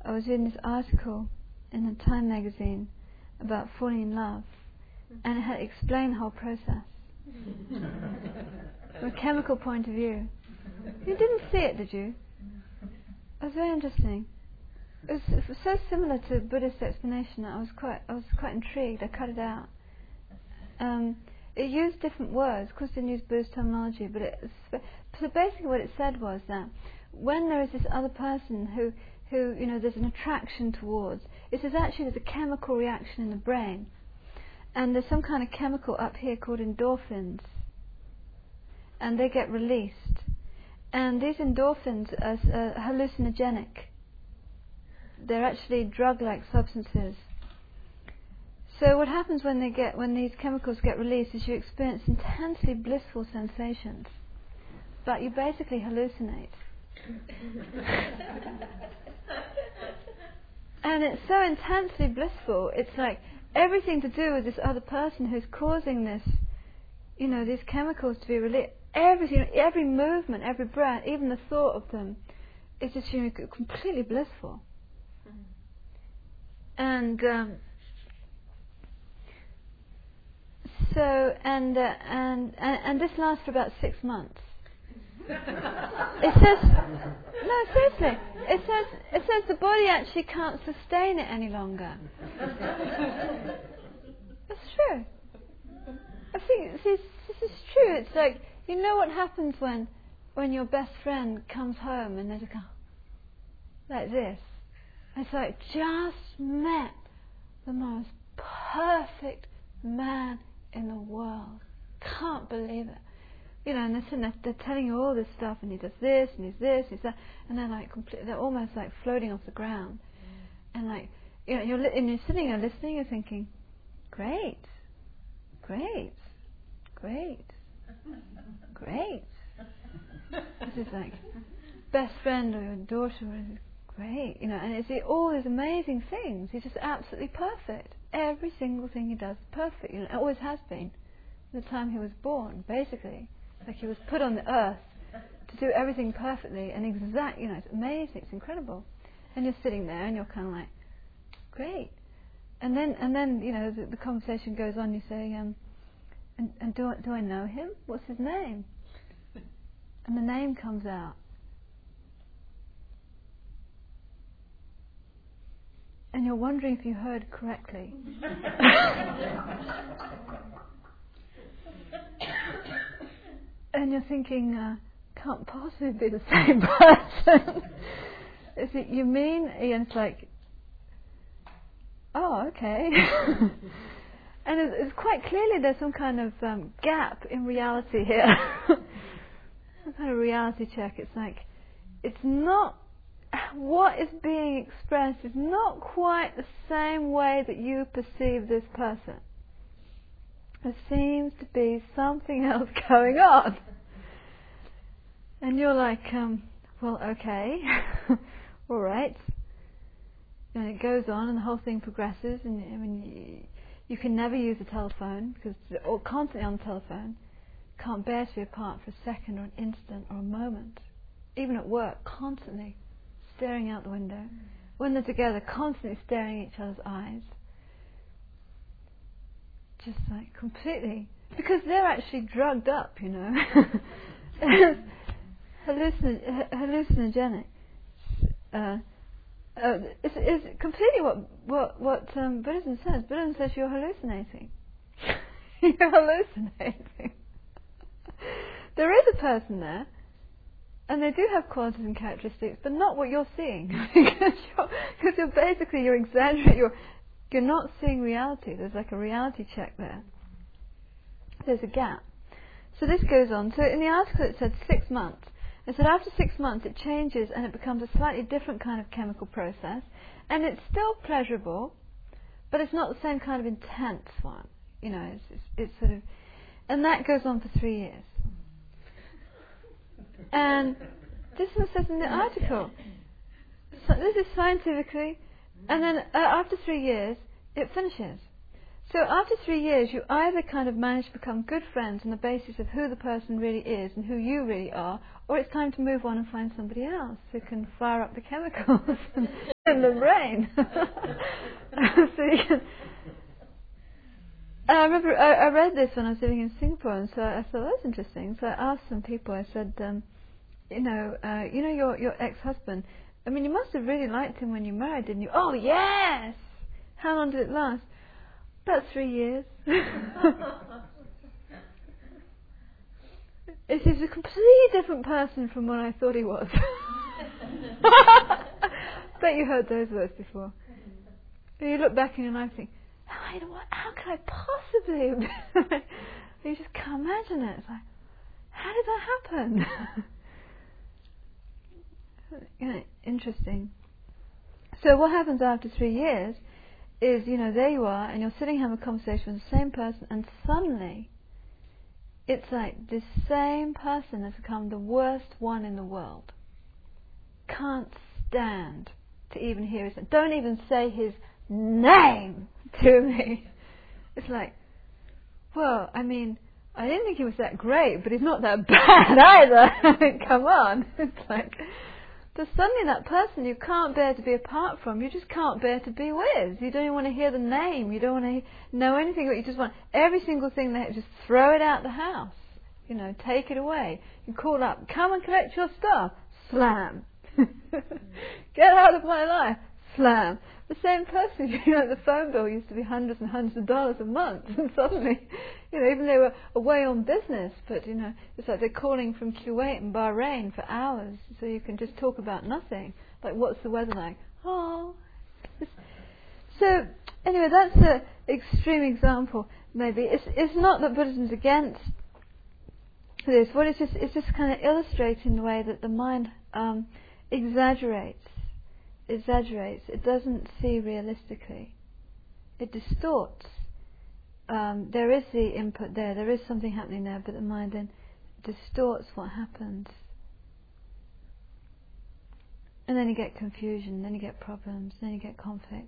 I was reading this article in a Time magazine about falling in love, and it had explained the whole process from a chemical point of view. You didn't see it, did you? It was very interesting. It was so similar to Buddhist explanation that I was quite intrigued. I cut it out. It used different words. Of course, it didn't use Buddhist terminology, but so basically what it said was that when there is this other person who there's an attraction towards, it says actually there's a chemical reaction in the brain, and there's some kind of chemical up here called endorphins, and they get released, and these endorphins are hallucinogenic. They're actually drug-like substances. So what happens when these chemicals get released is you experience intensely blissful sensations, but you basically hallucinate. And it's so intensely blissful, it's like everything to do with this other person who's causing this, these chemicals to be released, everything, every movement, every breath, even the thought of them, is just completely blissful. And and this lasts for about 6 months. It says, no, seriously, it says the body actually can't sustain it any longer. That's true. I think this is true. It's like, what happens when your best friend comes home and there's a guy like this. It's like, just met the most perfect man in the world. Can't believe it. And they're telling you all this stuff, and he does this, and he's this, and he's that, and they're like they're almost like floating off the ground, and like you're sitting there listening, you're thinking, great, great, great, great. This is like best friend or your daughter, is great, and it's all these amazing things. He's just absolutely perfect. Every single thing he does is perfect. It always has been. From the time he was born, basically. Like he was put on the earth to do everything perfectly and exact. It's amazing. It's incredible. And you're sitting there and you're kind of like, great. And then the conversation goes on. You say, and do I know him? What's his name? And the name comes out. And you're wondering if you heard correctly. And you're thinking, can't possibly be the same person. Is it you mean? And it's like, oh, okay. And it's quite clearly there's some kind of gap in reality here. Some kind of reality check. It's like, it's not, what is being expressed is not quite the same way that you perceive this person. There seems to be something else going on. And you're like, well, okay, all right. And it goes on, and the whole thing progresses. And you can never use the telephone because they're constantly on the telephone. Can't bear to be apart for a second or an instant or a moment. Even at work, constantly staring out the window. When they're together, constantly staring at each other's eyes. Just like completely, because they're actually drugged up, hallucinogenic. It's completely what Buddhism says. Buddhism says you're hallucinating. You're hallucinating. There is a person there, and they do have qualities and characteristics, but not what you're seeing, because you're exaggerating. You're not seeing reality. There's like a reality check there. There's a gap. So this goes on. So in the article it said 6 months. It said after 6 months it changes and it becomes a slightly different kind of chemical process. And it's still pleasurable, but it's not the same kind of intense one. It's sort of... And that goes on for 3 years. And this is what it says in the article. So this is scientifically... And then after 3 years, it finishes. So after 3 years, you either kind of manage to become good friends on the basis of who the person really is and who you really are, or it's time to move on and find somebody else who can fire up the chemicals in the brain. So you can. I remember I read this when I was living in Singapore, and so I thought that's interesting. So I asked some people. I said, your ex-husband. I mean, you must have really liked him when you married, didn't you? Oh yes. How long did it last? About 3 years. He's a completely different person from what I thought he was. Bet you heard those words before. You look back in your life and think, how could I possibly? You just can't imagine it. It's like, how did that happen? Interesting. So what happens after 3 years is, there you are, and you're sitting having a conversation with the same person, and suddenly, it's like this same person has become the worst one in the world. Can't stand to even hear his name. Don't even say his name to me. It's like, well, I mean, I didn't think he was that great, but he's not that bad either. Come on. It's like, there's suddenly that person you can't bear to be apart from, you just can't bear to be with. You don't even want to hear the name, you don't want to know anything, but you just want every single thing they just throw it out the house. Take it away. You call up, come and collect your stuff. Slam. Get out of my life. Slam. The same person, the phone bill used to be hundreds and hundreds of dollars a month, and suddenly, even they were away on business, but it's like they're calling from Kuwait and Bahrain for hours, so you can just talk about nothing. Like, what's the weather like? Oh. So anyway, that's an extreme example. Maybe it's not that Buddhism's against this. What it's just kind of illustrating the way that the mind exaggerates. It doesn't see realistically. It distorts. There is the input there is something happening there, but the mind then distorts what happens. And then you get confusion, then you get problems, then you get conflict.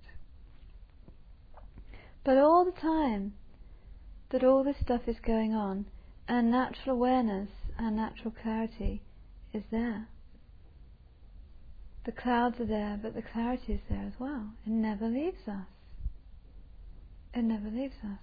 But all the time that all this stuff is going on, and natural awareness and natural clarity is there. The clouds are there, but the clarity is there as well. It never leaves us. It never leaves us.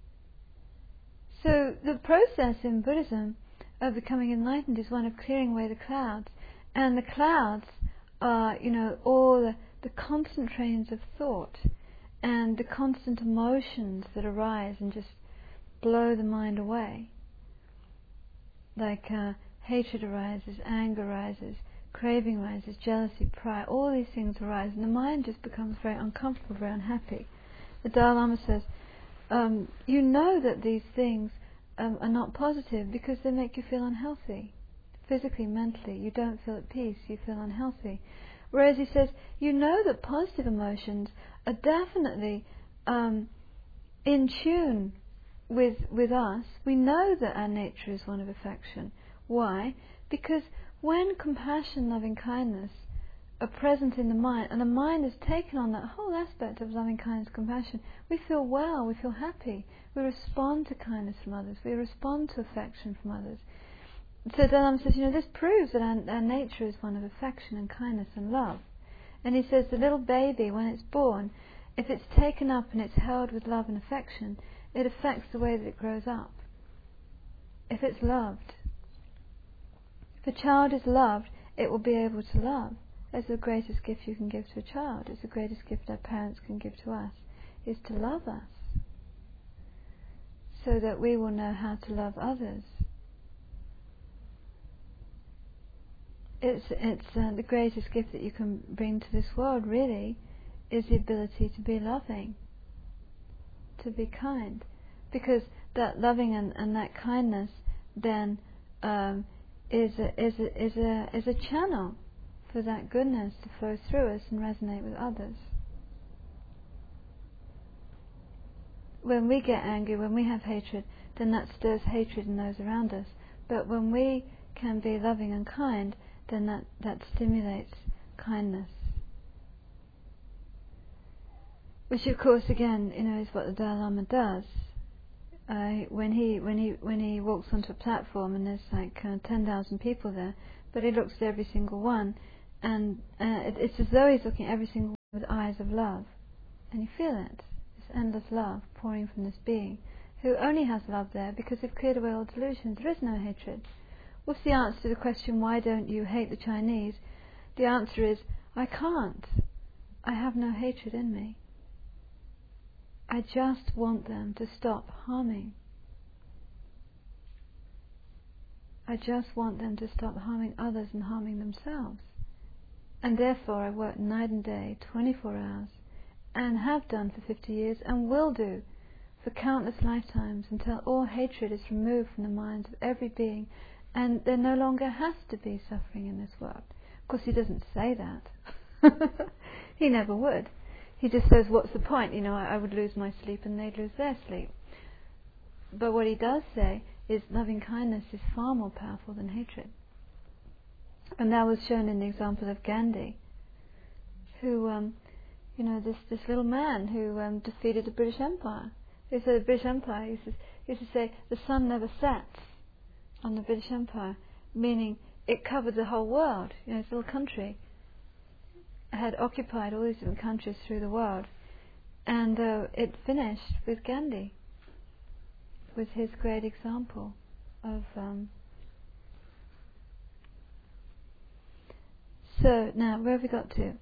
So the process in Buddhism of becoming enlightened is one of clearing away the clouds. And the clouds are, all the constant trains of thought and the constant emotions that arise and just blow the mind away. Like hatred arises, anger arises, craving arises, jealousy, pride, all these things arise, and the mind just becomes very uncomfortable, very unhappy. The Dalai Lama says, you know that these things are not positive because they make you feel unhealthy. Physically, mentally, you don't feel at peace, you feel unhealthy. Whereas he says, you know that positive emotions are definitely in tune with us. We know that our nature is one of affection. Why? Because when compassion, loving kindness are present in the mind, and the mind has taken on that whole aspect of loving kindness, compassion, we feel well, we feel happy, we respond to kindness from others, we respond to affection from others. So Dalai Lama says, this proves that our nature is one of affection and kindness and love. And he says the little baby, when it's born, if it's taken up and it's held with love and affection, it affects the way that it grows up. If it's loved, if a child is loved, it will be able to love. That's the greatest gift you can give to a child. It's the greatest gift our parents can give to us, is to love us, so that we will know how to love others. It's the greatest gift that you can bring to this world, really, is the ability to be loving, to be kind, because that loving and that kindness then is a channel for that goodness to flow through us and resonate with others. When we get angry, when we have hatred, then that stirs hatred in those around us. But when we can be loving and kind, then that stimulates kindness. which of course again, is what the Dalai Lama does. When he walks onto a platform and there's like 10,000 people there, but he looks at every single one, and it's as though he's looking at every single one with eyes of love, and you feel it, this endless love pouring from this being, who only has love there because they've cleared away all delusions. There is no hatred. What's the answer to the question, why don't you hate the Chinese? The answer is, I can't. I have no hatred in me. I just want them to stop harming. I just want them to stop harming others and harming themselves. And therefore I work night and day, 24 hours, and have done for 50 years, and will do for countless lifetimes until all hatred is removed from the minds of every being, and there no longer has to be suffering in this world. Of course, he doesn't say that. He never would. He just says, what's the point? I would lose my sleep and they'd lose their sleep. But what he does say is loving kindness is far more powerful than hatred. And that was shown in the example of Gandhi, who, this little man who defeated the British Empire. He said the British Empire, he used to say, the sun never sets on the British Empire, meaning it covered the whole world. This little country had occupied all these different countries through the world, and it finished with Gandhi, with his great example of. So now, where have we got to?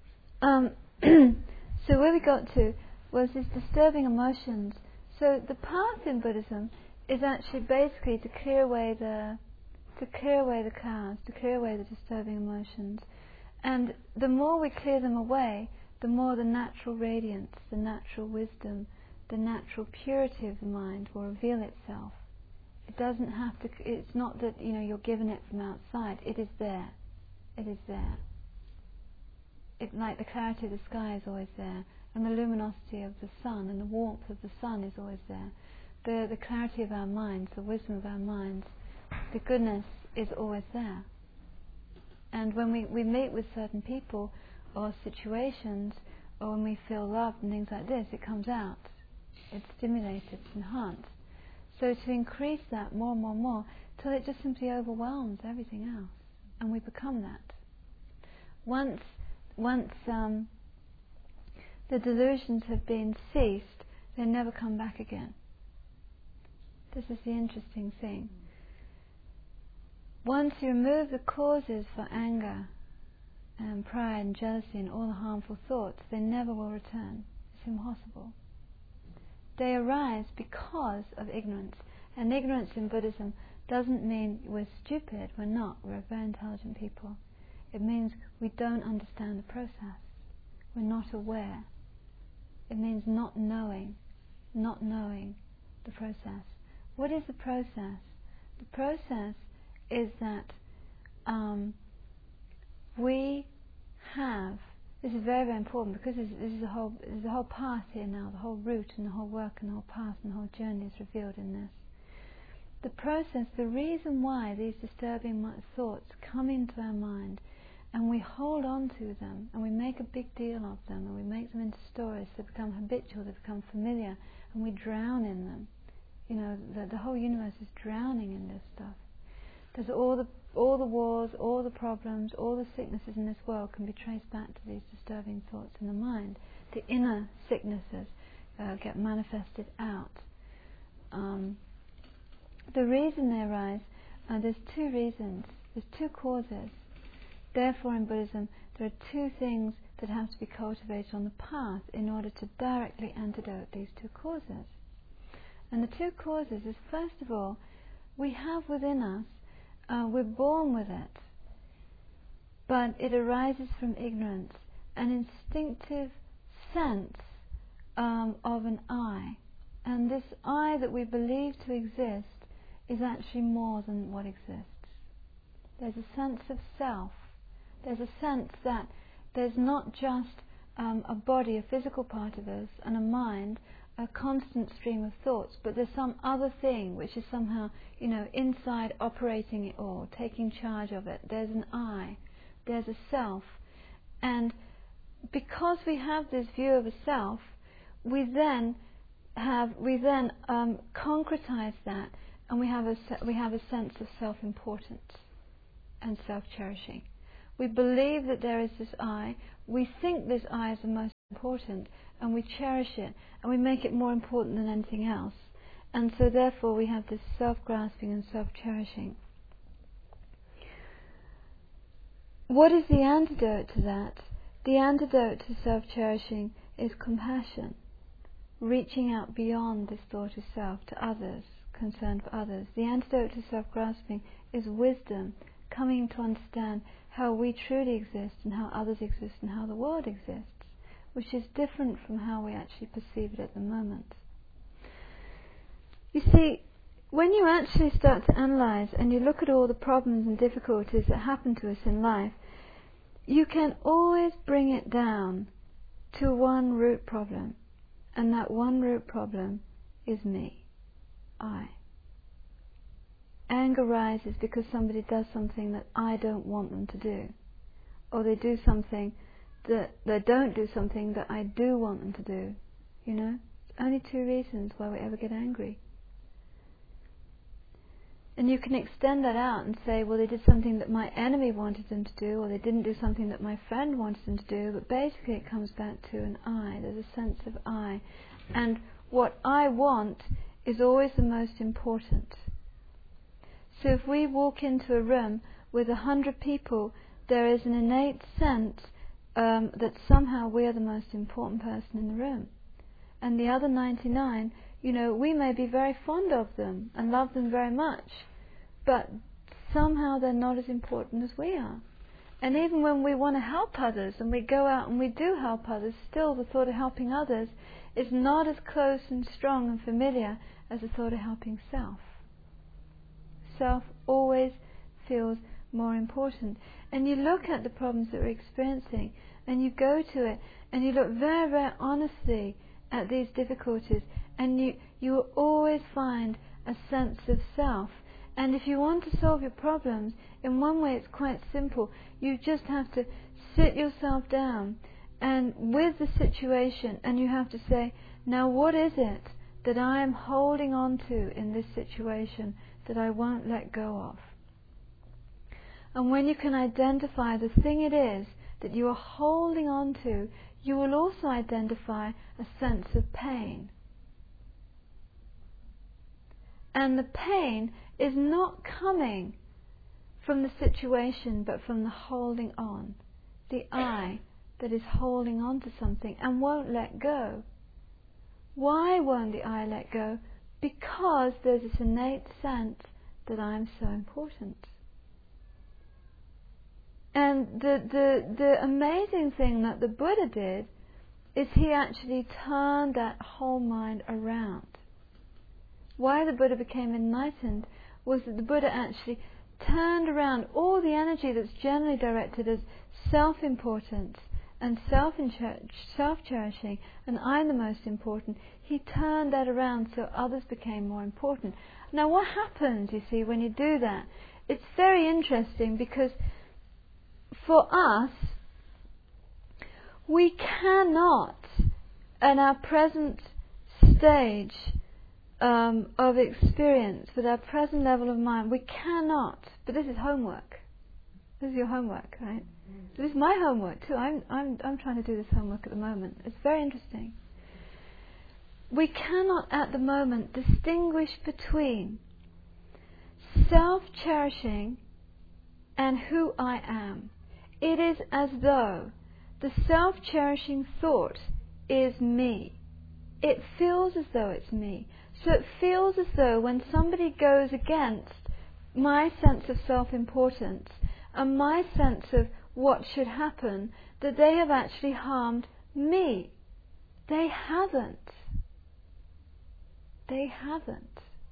So where we got to was these disturbing emotions. So the path in Buddhism is actually basically to clear away the clouds, to clear away the disturbing emotions. And the more we clear them away, the more the natural radiance, the natural wisdom, the natural purity of the mind will reveal itself. It doesn't have to, it's not that, you're given it from outside. It is there. It is there. Like the clarity of the sky is always there, and the luminosity of the sun and the warmth of the sun is always there. The clarity of our minds, the wisdom of our minds, the goodness is always there. And when we meet with certain people or situations, or when we feel loved and things like this, it comes out. It's stimulated, it's enhanced. So to increase that more and more and more, till it just simply overwhelms everything else, and we become that. Once the delusions have been ceased, they never come back again. This is the interesting thing. Once you remove the causes for anger and pride and jealousy and all the harmful thoughts, they never will return. It's impossible. They arise because of ignorance. And ignorance in Buddhism doesn't mean we're stupid. We're not. We're very intelligent people. It means we don't understand the process. We're not aware. It means not knowing the process. What is the process? The process is that we have, this is very, very important, because this is a whole path here now, the whole route and the whole work and the whole path and the whole journey is revealed in this. The process, the reason why these disturbing thoughts come into our mind and we hold on to them and we make a big deal of them and we make them into stories, they become habitual, they become familiar, and we drown in them. The whole universe is drowning in this stuff. Because all the wars, all the problems, all the sicknesses in this world can be traced back to these disturbing thoughts in the mind. The inner sicknesses get manifested out. The reason they arise, there's two reasons, there's two causes. Therefore in Buddhism there are two things that have to be cultivated on the path in order to directly antidote these two causes. And the two causes is, first of all, we have within us, we're born with it, but it arises from ignorance, an instinctive sense of an I. And this I that we believe to exist is actually more than what exists. There's a sense of self. There's a sense that there's not just a body, a physical part of us, and a mind, a constant stream of thoughts, but there's some other thing which is somehow, inside operating it all, taking charge of it. There's an I, there's a self, and because we have this view of a self, we then concretize that, and we have a sense of self-importance and self-cherishing. We believe that there is this I. We think this I is the most important, and we cherish it, and we make it more important than anything else. And so therefore we have this self-grasping and self-cherishing. What is the antidote to that? The antidote to self-cherishing is compassion, reaching out beyond this thought of self to others, concern for others. The antidote to self-grasping is wisdom, coming to understand how we truly exist and how others exist and how the world exists, which is different from how we actually perceive it at the moment. You see, when you actually start to analyze and you look at all the problems and difficulties that happen to us in life, you can always bring it down to one root problem, and that one root problem is me, I. Anger rises because somebody does something that I don't want them to do, or they do something that they don't do something that I do want them to do. You know, it's only two reasons why we ever get angry. And you can extend that out and say, well, they did something that my enemy wanted them to do, or they didn't do something that my friend wanted them to do, but basically it comes back to an I. There's a sense of I. And what I want is always the most important. So if we walk into a room with 100 people, there is an innate sense that somehow we are the most important person in the room. And the other 99, you know, we may be very fond of them and love them very much, but somehow they're not as important as we are. And even when we want to help others and we go out and we do help others, still the thought of helping others is not as close and strong and familiar as the thought of helping self. Self always feels more important. And you look at the problems that we're experiencing and you go to it and you look very, very honestly at these difficulties, and you will always find a sense of self. And if you want to solve your problems, in one way it's quite simple. You just have to sit yourself down and with the situation, and you have to say, now what is it that I am holding on to in this situation that I won't let go of? And when you can identify the thing it is that you are holding on to, you will also identify a sense of pain. And the pain is not coming from the situation, but from the holding on. The I that is holding on to something and won't let go. Why won't the I let go? Because there's this innate sense that I'm so important. And the amazing thing that the Buddha did is he actually turned that whole mind around. Why the Buddha became enlightened was that the Buddha actually turned around all the energy that's generally directed as self-importance and self-cherishing and I'm the most important. He turned that around so others became more important. Now what happens, you see, when you do that? It's very interesting because for us, we cannot, in our present stage of experience, with our present level of mind, we cannot. But this is homework. This is your homework, right? This is my homework too. I'm trying to do this homework at the moment. It's very interesting. We cannot at the moment distinguish between self-cherishing and who I am. It is as though the self-cherishing thought is me. It feels as though it's me. So it feels as though when somebody goes against my sense of self-importance and my sense of what should happen, that they have actually harmed me. They haven't. They haven't.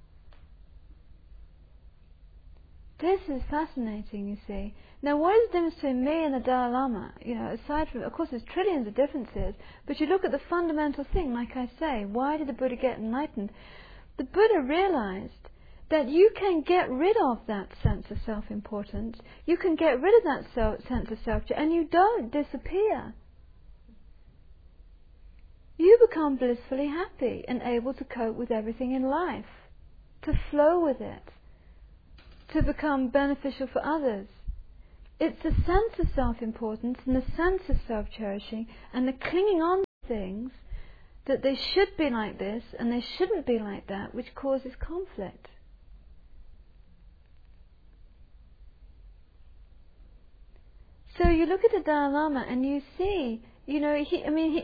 This is fascinating, you see. Now, what is the difference between me and the Dalai Lama? You know, aside from, of course, there's trillions of differences, but you look at the fundamental thing, like I say, why did the Buddha get enlightened? The Buddha realized that you can get rid of that sense of self-importance, you can get rid of that sense of self, and you don't disappear. You become blissfully happy and able to cope with everything in life, to flow with it, to become beneficial for others. It's the sense of self-importance and the sense of self-cherishing and the clinging on to things that they should be like this and they shouldn't be like that, which causes conflict. So you look at the Dalai Lama and you see, there is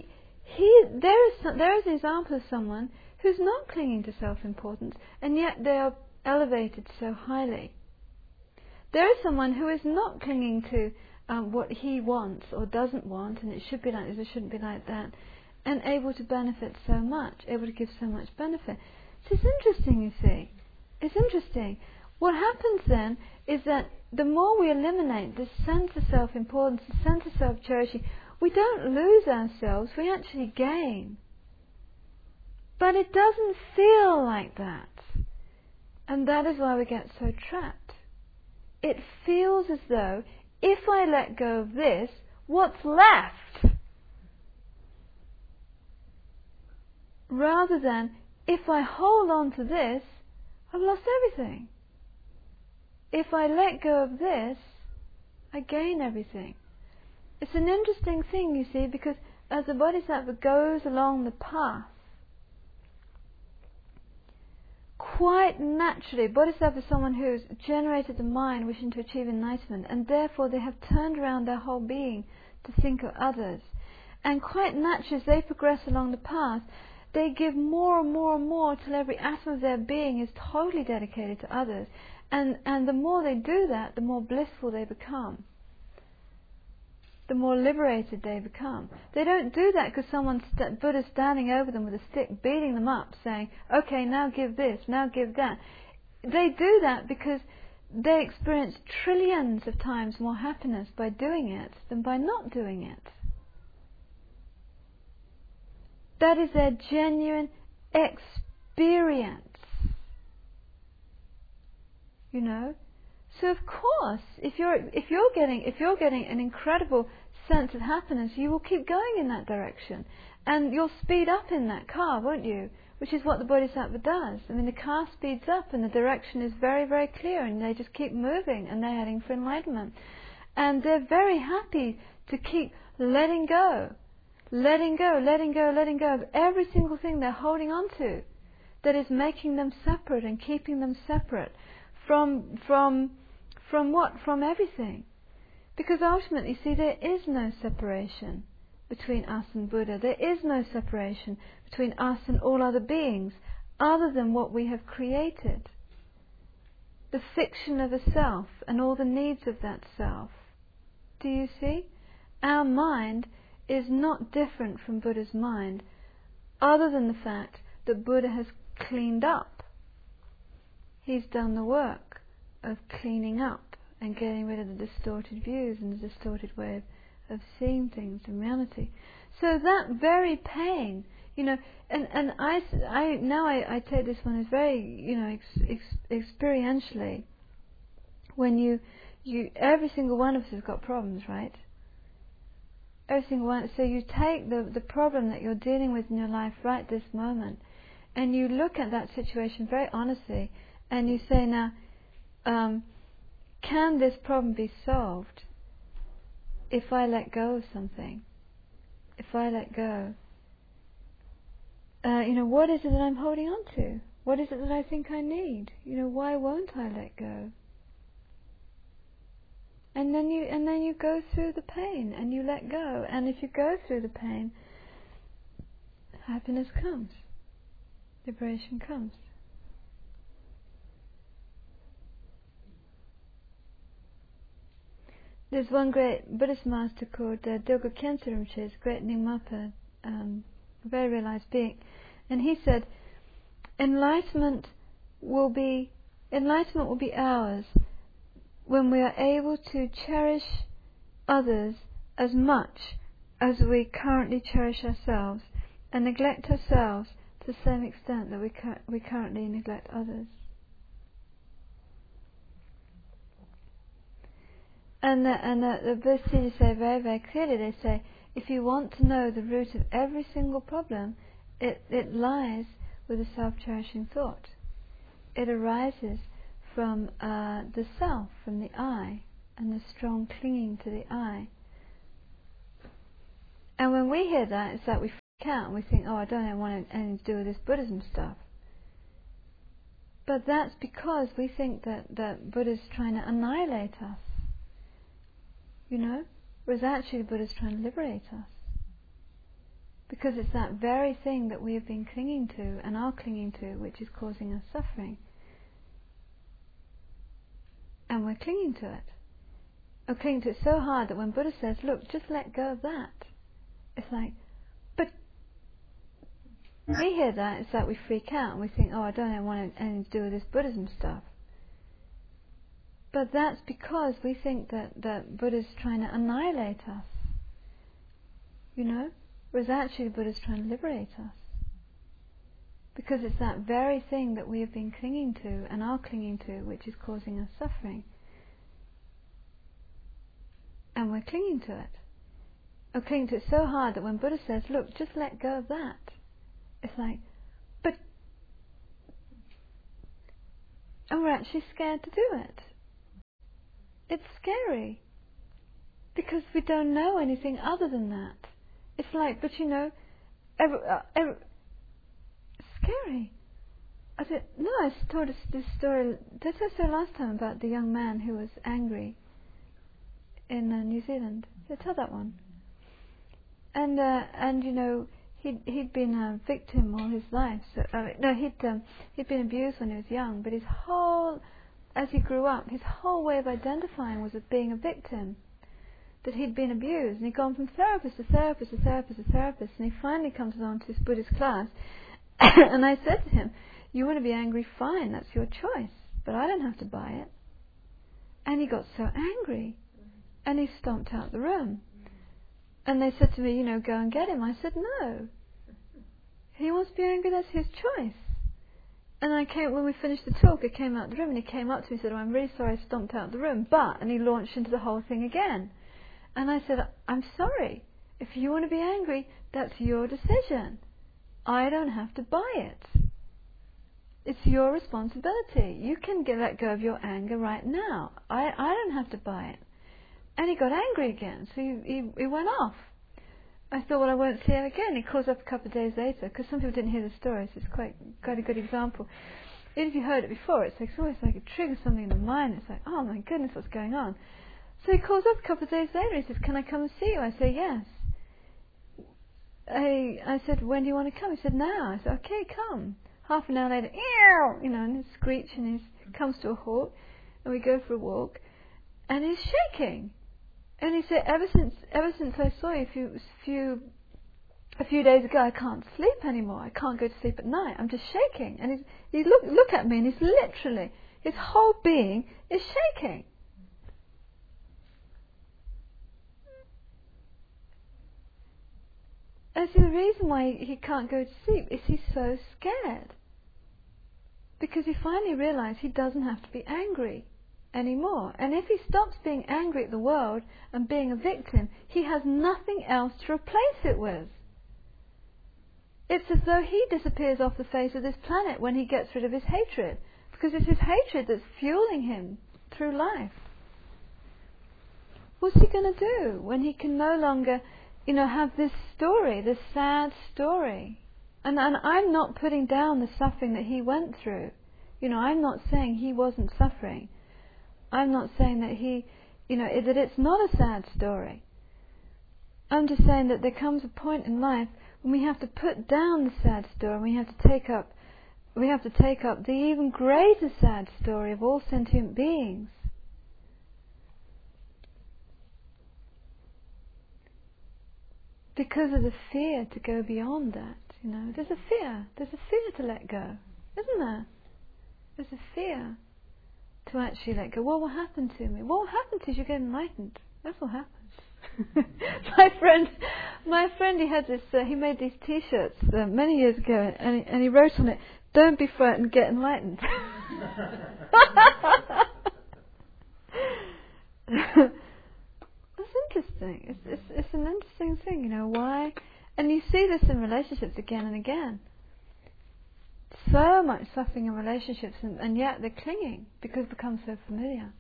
an example of someone who's not clinging to self-importance, and yet they are elevated so highly. There is someone who is not clinging to what he wants or doesn't want, and it should be like this, it shouldn't be like that, and able to benefit so much, able to give so much benefit. So it's interesting, you see. It's interesting. What happens then is that the more we eliminate this sense of self-importance, the sense of self-cherishing, we don't lose ourselves, we actually gain. But it doesn't feel like that. And that is why we get so trapped. It feels as though, if I let go of this, what's left? Rather than, if I hold on to this, I've lost everything. If I let go of this, I gain everything. It's an interesting thing, you see, because as the Bodhisattva goes along the path, quite naturally, Bodhisattva is someone who's generated the mind wishing to achieve enlightenment, and therefore they have turned around their whole being to think of others. And quite naturally, as they progress along the path, they give more and more and more till every atom of their being is totally dedicated to others. And the more they do that, the more blissful they become. The more liberated they become. They don't do that because Buddha's standing over them with a stick, beating them up, saying, okay, now give this, now give that. They do that because they experience trillions of times more happiness by doing it than by not doing it. That is their genuine experience. You know? So of course, if you're getting an incredible sense of happiness, you will keep going in that direction. And you'll speed up in that car, won't you? Which is what the Bodhisattva does. I mean, the car speeds up and the direction is very, very clear, and they just keep moving and they're heading for enlightenment. And they're very happy to keep letting go of every single thing they're holding on to that is making them separate and keeping them separate from what? From everything. Because ultimately, see, there is no separation between us and Buddha. There is no separation between us and all other beings other than what we have created. The fiction of a self and all the needs of that self. Do you see? Our mind is not different from Buddha's mind other than the fact that Buddha has cleaned up. He's done the work of cleaning up and getting rid of the distorted views and the distorted way of seeing things in reality. So that very pain, and I take this one as very, experientially. When you every single one of us has got problems, right? Every single one. So you take the problem that you're dealing with in your life right this moment, and you look at that situation very honestly, and you say, now, can this problem be solved if I let go of something? If I let go, what is it that I'm holding on to? What is it that I think I need? Why won't I let go? And then you go through the pain and you let go. And if you go through the pain, happiness comes. Liberation comes. There's one great Buddhist master called Dilgo Khyentse Rinpoche, a great Nyingmapa, a very realized being, and he said, enlightenment will be ours when we are able to cherish others as much as we currently cherish ourselves, and neglect ourselves to the same extent that we currently neglect others. And the Buddhist teachers say very, very clearly, they say, if you want to know the root of every single problem, It lies with a self-cherishing thought. It arises from the self, from the I, and the strong clinging to the I. And when we hear that, it's like we freak out and we think, oh, I don't want anything to do with this Buddhism stuff. But that's because we think that Buddha's trying to annihilate us. Whereas actually the Buddha's trying to liberate us. Because it's that very thing that we have been clinging to and are clinging to which is causing us suffering. And we're clinging to it. We're clinging to it so hard that when Buddha says, look, just let go of that, it's like, but we hear that, it's like we freak out and we think, oh, I don't want anything to do with this Buddhism stuff. But that's because we think that Buddha's trying to annihilate us. Whereas actually the Buddha's trying to liberate us. Because it's that very thing that we have been clinging to and are clinging to which is causing us suffering. And we're clinging to it. We're clinging to it so hard that when Buddha says, look, just let go of that, it's like, but... And we're actually scared to do it. It's scary. Because we don't know anything other than that. It's like, but scary. I told this story. Did I say last time about the young man who was angry in New Zealand? Did I tell that one? And he'd been a victim all his life. So he'd been abused when he was young. But as he grew up, his whole way of identifying was as being a victim. That he'd been abused, and he'd gone from therapist to therapist to therapist to therapist, and he finally comes along to this Buddhist class, and I said to him, you want to be angry, fine, that's your choice, but I don't have to buy it. And he got so angry, and he stomped out the room. And they said to me, go and get him. I said, no. He wants to be angry, that's his choice. And when we finished the talk, I came out the room, and he came up to me and said, oh, I'm really sorry I stomped out the room, and he launched into the whole thing again. And I said, I'm sorry. If you want to be angry, that's your decision. I don't have to buy it. It's your responsibility. You can let go of your anger right now. I don't have to buy it. And he got angry again, so he went off. I thought, well, I won't see him again. He calls up a couple of days later, because some people didn't hear the story, so it's quite a good example. Even if you heard it before, it's always like it triggers something in the mind. It's like, oh my goodness, what's going on? So he calls up a couple of days later. He says, can I come and see you? I say, yes. I said, when do you want to come? He said, now. I said, okay, come. Half an hour later, and he's screeching, he comes to a halt, and we go for a walk, and he's shaking. And he said, ever since I saw you a few days ago, I can't sleep anymore. I can't go to sleep at night. I'm just shaking. And he look at me, and he's literally, his whole being is shaking. And so the reason why he can't go to sleep is he's so scared. Because he finally realized he doesn't have to be angry anymore. And if he stops being angry at the world and being a victim, he has nothing else to replace it with. It's as though he disappears off the face of this planet when he gets rid of his hatred. Because it's his hatred that's fueling him through life. What's he going to do when he can no longer... have this story, this sad story. And I'm not putting down the suffering that he went through. I'm not saying he wasn't suffering. I'm not saying that that it's not a sad story. I'm just saying that there comes a point in life when we have to put down the sad story, and we have to take up the even greater sad story of all sentient beings. Because of the fear to go beyond that, there's a fear to let go, isn't there? There's a fear to actually let go. What will happen to me? What will happen to you is you get enlightened. That's what happens. my friend, he had this. He made these T-shirts many years ago, and he wrote on it, "Don't be frightened, get enlightened." It's interesting. It's an interesting thing, why. And you see this in relationships again and again. So much suffering in relationships, and yet they're clinging because it becomes so familiar.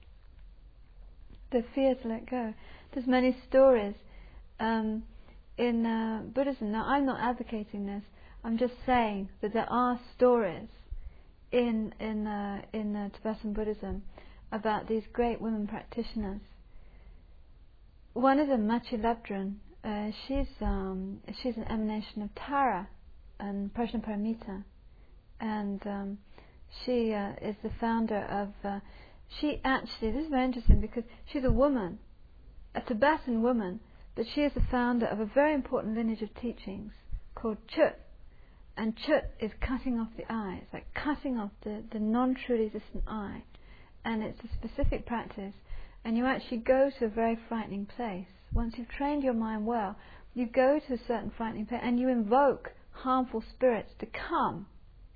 The fear to let go. There's many stories in Buddhism. Now, I'm not advocating this. I'm just saying that there are stories in Tibetan Buddhism about these great women practitioners. One is Machi Labdran. She's an emanation of Tara and Prajnaparamita, and she is the founder of. She actually, this is very interesting because she's a woman, a Tibetan woman, but she is the founder of a very important lineage of teachings called Chut. And Chut is cutting off the eye. It's like cutting off the non-truly existent eye. And it's a specific practice. And you actually go to a very frightening place. Once you've trained your mind well, you go to a certain frightening place and you invoke harmful spirits to come.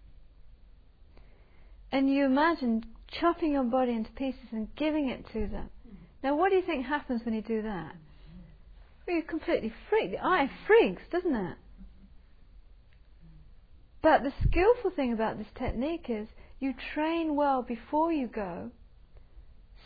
And you imagine chopping your body into pieces and giving it to them. Now, what do you think happens when you do that? Well, you're completely freaked. The eye freaks, doesn't it? But the skillful thing about this technique is you train well before you go,